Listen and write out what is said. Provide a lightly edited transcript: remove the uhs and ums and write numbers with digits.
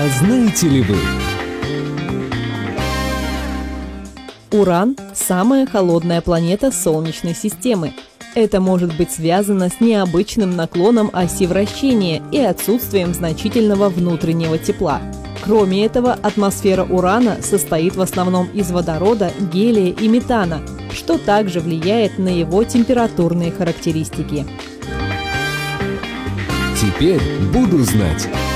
А знаете ли вы? Уран – самая холодная планета Солнечной системы. Это может быть связано с необычным наклоном оси вращения и отсутствием значительного внутреннего тепла. Кроме этого, атмосфера Урана состоит в основном из водорода, гелия и метана, что также влияет на его температурные характеристики. Теперь буду знать.